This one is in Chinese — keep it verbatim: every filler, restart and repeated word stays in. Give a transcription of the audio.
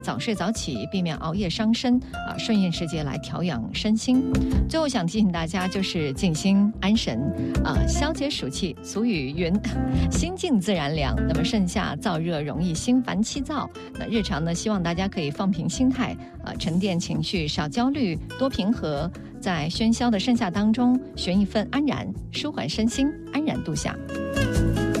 早睡早起，避免熬夜伤身啊，顺应时节来调养身心。最后想提醒大家，就是静心安神啊，消解暑气。俗语云：心静自然凉。那么盛夏燥热容易心烦气躁，那日常呢，希望大家可以放平心态啊，沉淀情绪，少焦虑，多平和，在喧嚣的盛夏当中寻一份安然，舒缓身心，安然度夏。